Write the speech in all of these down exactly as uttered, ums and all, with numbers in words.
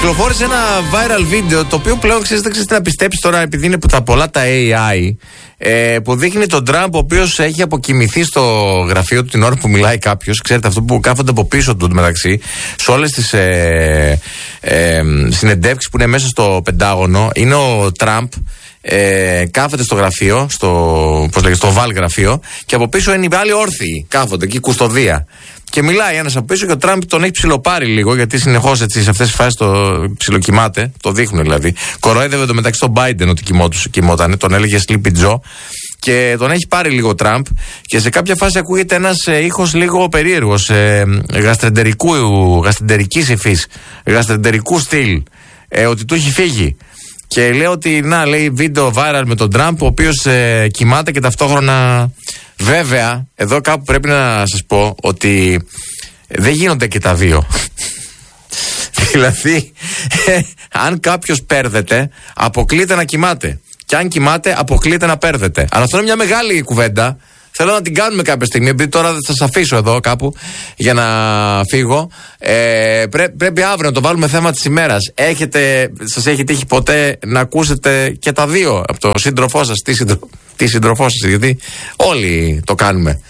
Κυκλοφόρησε ένα viral βίντεο, το οποίο πλέον ξέρεις, δεν ξέρεις τι να πιστέψεις τώρα, επειδή είναι που τα πολλά τα έι άι, ε, που δείχνει τον Τραμπ, ο οποίος έχει αποκοιμηθεί στο γραφείο του την ώρα που μιλάει κάποιος. Ξέρετε, αυτό που κάθονται από πίσω του μεταξύ, σε όλες τις ε, ε, συνεντεύξεις που είναι μέσα στο Πεντάγωνο, είναι ο Τραμπ. Ε, κάθεται στο γραφείο, στο, πώς λέγεται, στο βαλ γραφείο, και από πίσω είναι οι άλλοι όρθιοι. Κάθονται εκεί, κουστοδία. Και μιλάει ένας από πίσω και ο Τραμπ τον έχει ψιλοπάρει λίγο, γιατί συνεχώς έτσι σε αυτές τις φάσεις το ψιλοκοιμάται. Το δείχνουν δηλαδή. Κοροϊδεύε το μεταξύ τον Biden ότι κοιμότανε, τον έλεγε Sleepy Joe. Και τον έχει πάρει λίγο ο Τραμπ. Και σε κάποια φάση ακούγεται ένας ε, ήχος λίγο περίεργος, ε, γαστρεντερικού, γαστρεντερικής υφής, γαστρεντερικού στυλ. Ε, ότι του έχει φύγει. Και λέει ότι, να, λέει, βίντεο viral με τον Τραμπ, ο οποίος ε, κοιμάται και ταυτόχρονα. Βέβαια, εδώ κάπου πρέπει να σας πω ότι δεν γίνονται και τα δύο. Δηλαδή, ε, αν κάποιος πέρδεται, αποκλείται να κοιμάται. Και αν κοιμάται, αποκλείται να πέρδεται. Αλλά αυτό είναι μια μεγάλη κουβέντα. Θέλω να την κάνουμε κάποια στιγμή, επειδή τώρα θα σας αφήσω εδώ κάπου για να φύγω. Ε, πρέ, πρέπει αύριο να το βάλουμε θέμα της ημέρας. Έχετε, σας έχει τύχει ποτέ να ακούσετε και τα δύο από το σύντροφό σας, τη, συντρο, τη σύντροφό σας, γιατί όλοι το κάνουμε.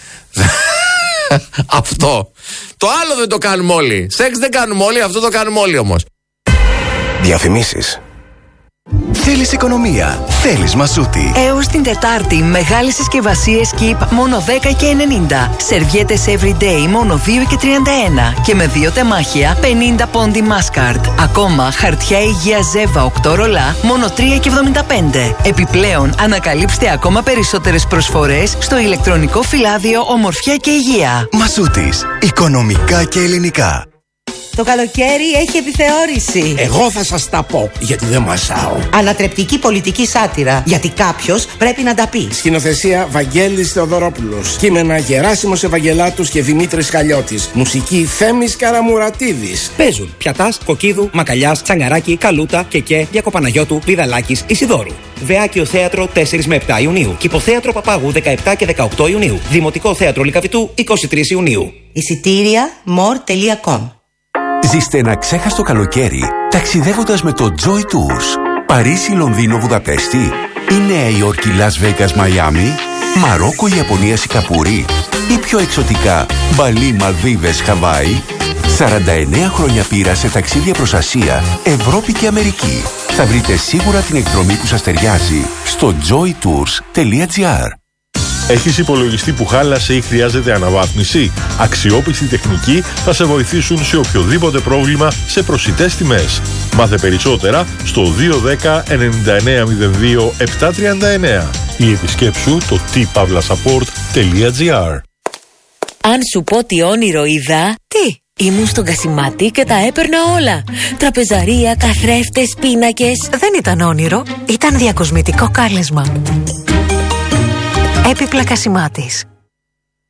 Αυτό. Το άλλο δεν το κάνουμε όλοι. Σεξ δεν κάνουμε όλοι, αυτό το κάνουμε όλοι όμως. Διαφημίσεις. Θέλεις οικονομία, θέλεις Μασούτη. Έως την Τετάρτη, μεγάλες συσκευασίες Keep μόνο δέκα και ενενήντα. Σερβιέτες Everyday μόνο δύο και τριάντα ένα. Και με δύο τεμάχια πενήντα πόντι Mascard. Ακόμα χαρτιά υγεία Zeva οκτώ ρολά μόνο τρία και εβδομήντα πέντε. Επιπλέον, ανακαλύψτε ακόμα περισσότερες προσφορές στο ηλεκτρονικό φυλάδιο Ομορφιά και Υγεία. Μασούτης, οικονομικά και ελληνικά. Το καλοκαίρι έχει επιθεώρηση. Εγώ θα σας τα πω, γιατί δεν μασάω. Ανατρεπτική πολιτική σάτυρα, γιατί κάποιος πρέπει να τα πει. Σκηνοθεσία Βαγγέλης Θεοδωρόπουλος. Κείμενα Γεράσιμος Ευαγγελάτους και Δημήτρης Χαλιώτης. Μουσική Θέμης Καραμουρατίδης. Παίζουν Πιατάς, Κοκκίδου, Μακαλιάς, Τσαγκαράκη, Καλούτα, Κεκέ, Διακοπαναγιώτου, Βιδαλάκης, Ισιδόρου. Βεάκιο Θέατρο τέσσερα με επτά Ιουνίου. Κηποθέατρο Παπάγου δεκαεπτά και δεκαοκτώ Ιουνίου. Δημοτικό Θέατρο Λυκαβητού είκοσι τρεις Ιουνίου. Εισιτήρια μορ τελεία κομ. Ζήστε ένα ξέχαστο καλοκαίρι ταξιδεύοντας με το Joy Tours. Παρίσι, Λονδίνο, Βουδαπέστη ή Νέα Υόρκη, Λας Βέγκας, Μαϊάμι, Μαρόκο, Ιαπωνία, Σικαπούρη ή πιο εξωτικά Μπαλί, Μαλδίβες, Χαβάη. σαράντα εννέα χρόνια πείρα σε ταξίδια προς Ασία, Ευρώπη και Αμερική. Θα βρείτε σίγουρα την εκδρομή που σας ταιριάζει στο joy tours τελεία gr. Έχεις υπολογιστή που χάλασε ή χρειάζεται αναβάθμιση? Αξιόπιστοι τεχνικοί θα σε βοηθήσουν σε οποιοδήποτε πρόβλημα σε προσιτές τιμές. Μάθε περισσότερα στο δύο ένα μηδέν εννιά εννιά μηδέν δύο επτά τρία εννιά ή επισκέψου το τι παύλα σαππόρτ τελεία gr. Αν σου πω τι όνειρο είδα... Τι? Ήμουν στον Κασιμάτη και τα έπαιρνα όλα. Τραπεζαρία, καθρέφτες, πίνακες. Δεν ήταν όνειρο, ήταν διακοσμητικό κάλεσμα. Έπιπλα Κασιμάτης.